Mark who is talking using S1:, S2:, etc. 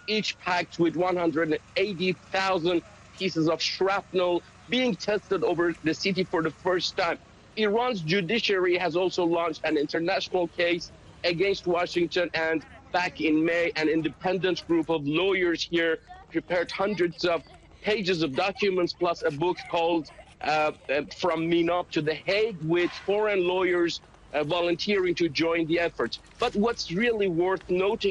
S1: each packed with 180,000 pieces of shrapnel being tested over the city for the first time. Iran's judiciary has also launched an international case against Washington, and back in May, an independent group of lawyers here prepared hundreds of pages of documents plus a book called From Minop to The Hague, with foreign lawyers volunteering to join the effort. But what's really worth noting